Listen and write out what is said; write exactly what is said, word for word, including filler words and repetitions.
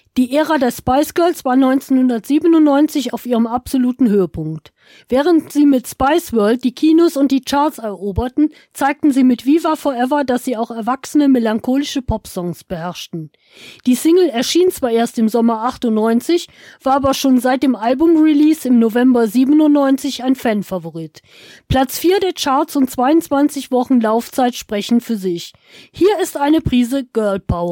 Die Ära der Spice Girls war neunzehnhundertsiebenundneunzig auf ihrem absoluten Höhepunkt. Während sie mit Spice World die Kinos und die Charts eroberten, zeigten sie mit Viva Forever, dass sie auch erwachsene, melancholische Popsongs beherrschten. Die Single erschien zwar erst im Sommer achtundneunzig, war aber schon seit dem Album-Release im November siebenundneunzig ein Fanfavorit. Platz vier der Charts und zweiundzwanzig Wochen Laufzeit sprechen für sich. Hier ist eine Prise Girl Power.